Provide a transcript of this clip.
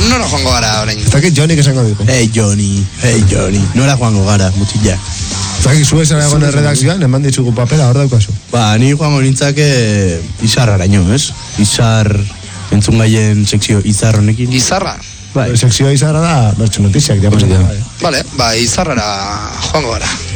nora joango gara orain? Ez dakit Jonik esango dugu. Hey Johnny. Nora joango gara, mutila. Ez dakit zu esan egon erredakzioan, eman ditzugu papera, hor daukazu. Ni joango nintzake izarraraino, ez? Izar, entzun gaien sekzio izar honekin. Izarra? Sekzioa izarra da, bertso notiziak, diapositak. Vale, izarrara joango gara.